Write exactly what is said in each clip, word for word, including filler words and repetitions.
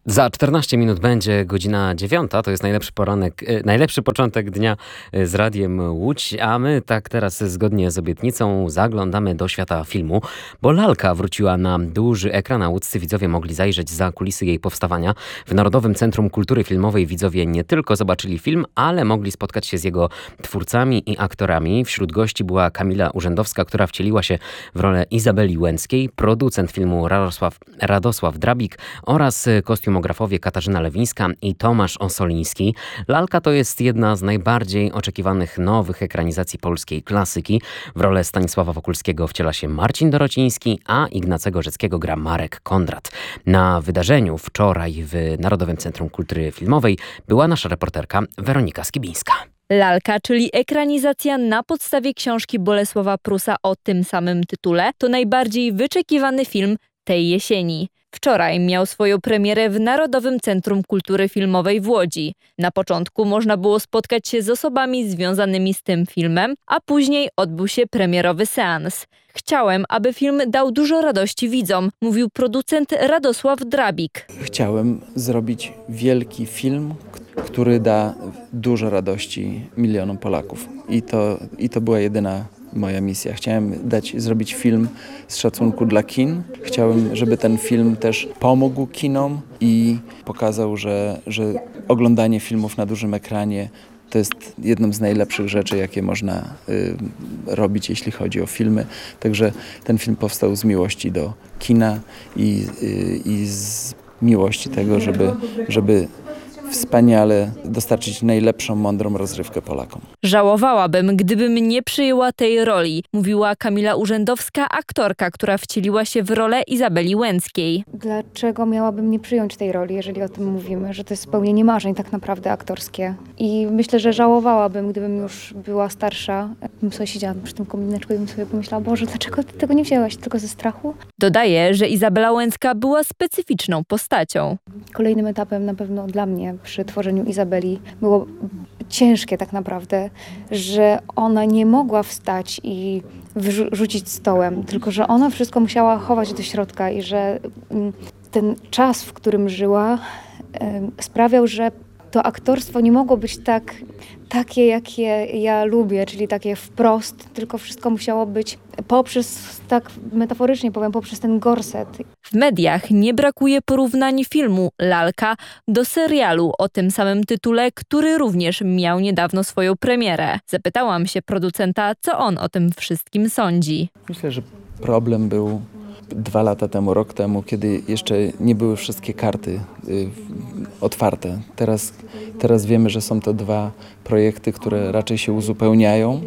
Za czternaście minut będzie godzina dziewiąta. To jest najlepszy poranek, e, najlepszy początek dnia e, z Radiem Łódź, a my tak teraz zgodnie z obietnicą zaglądamy do świata filmu, bo Lalka wróciła na duży ekran, a łódzcy widzowie mogli zajrzeć za kulisy jej powstawania. W Narodowym Centrum Kultury Filmowej widzowie nie tylko zobaczyli film, ale mogli spotkać się z jego twórcami i aktorami. Wśród gości była Kamila Urzędowska, która wcieliła się w rolę Izabeli Łęckiej, producent filmu Radosław, Radosław Drabik oraz kostiumografowie Katarzyna Lewińska i Tomasz Osoliński. Lalka to jest jedna z najbardziej oczekiwanych nowych ekranizacji polskiej klasyki. W rolę Stanisława Wokulskiego wciela się Marcin Dorociński, a Ignacego Rzeckiego gra Marek Kondrat. Na wydarzeniu wczoraj w Narodowym Centrum Kultury Filmowej była nasza reporterka Weronika Skibińska. Lalka, czyli ekranizacja na podstawie książki Bolesława Prusa o tym samym tytule, to najbardziej wyczekiwany film tej jesieni. Wczoraj miał swoją premierę w Narodowym Centrum Kultury Filmowej w Łodzi. Na początku można było spotkać się z osobami związanymi z tym filmem, a później odbył się premierowy seans. Chciałem, aby film dał dużo radości widzom, mówił producent Radosław Drabik. Chciałem zrobić wielki film, który da dużo radości milionom Polaków. I to, i to była jedyna moja misja. Chciałem dać, zrobić film z szacunku dla kin. Chciałem, żeby ten film też pomógł kinom i pokazał, że, że oglądanie filmów na dużym ekranie to jest jedną z najlepszych rzeczy, jakie można y, robić, jeśli chodzi o filmy. Także ten film powstał z miłości do kina i, y, i z miłości tego, żeby, żeby wspaniale dostarczyć najlepszą, mądrą rozrywkę Polakom. Żałowałabym, gdybym nie przyjęła tej roli, mówiła Kamila Urzędowska, aktorka, która wcieliła się w rolę Izabeli Łęckiej. Dlaczego miałabym nie przyjąć tej roli, jeżeli o tym mówimy, że to jest spełnienie marzeń tak naprawdę aktorskie. I myślę, że żałowałabym, gdybym już była starsza, bym sobie siedziała przy tym komineczku i bym sobie pomyślała, Boże, dlaczego ty tego nie wzięłaś, tylko ze strachu? Dodaje, że Izabela Łęcka była specyficzną postacią. Kolejnym etapem na pewno dla mnie przy tworzeniu Izabeli było ciężkie tak naprawdę, że ona nie mogła wstać i wyrzucić stołem, tylko że ona wszystko musiała chować do środka i że ten czas, w którym żyła, sprawiał, że to aktorstwo nie mogło być tak, takie, jakie ja lubię, czyli takie wprost, tylko wszystko musiało być poprzez, tak metaforycznie powiem, poprzez ten gorset. W mediach nie brakuje porównań filmu Lalka do serialu o tym samym tytule, który również miał niedawno swoją premierę. Zapytałam się producenta, co on o tym wszystkim sądzi. Myślę, że problem był dwa lata temu, rok temu, kiedy jeszcze nie były wszystkie karty y, otwarte. Teraz, teraz wiemy, że są to dwa projekty, które raczej się uzupełniają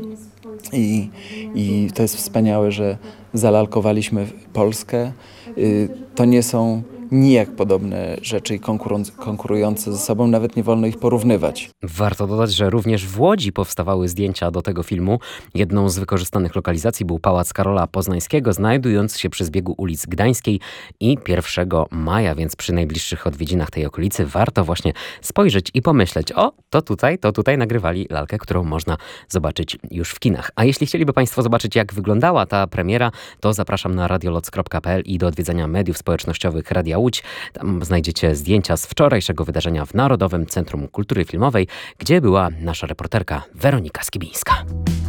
i, i to jest wspaniałe, że zalalkowaliśmy Polskę. Y, to nie są nijak podobne rzeczy i konkurujące ze sobą, nawet nie wolno ich porównywać. Warto dodać, że również w Łodzi powstawały zdjęcia do tego filmu. Jedną z wykorzystanych lokalizacji był Pałac Karola Poznańskiego, znajdujący się przy zbiegu ulic Gdańskiej i pierwszego maja, więc przy najbliższych odwiedzinach tej okolicy warto właśnie spojrzeć i pomyśleć, o, to tutaj, to tutaj nagrywali Lalkę, którą można zobaczyć już w kinach. A jeśli chcieliby Państwo zobaczyć, jak wyglądała ta premiera, to zapraszam na radioloc kropka p l i do odwiedzania mediów społecznościowych Radia Łódź. Tam znajdziecie zdjęcia z wczorajszego wydarzenia w Narodowym Centrum Kultury Filmowej, gdzie była nasza reporterka Weronika Skibińska.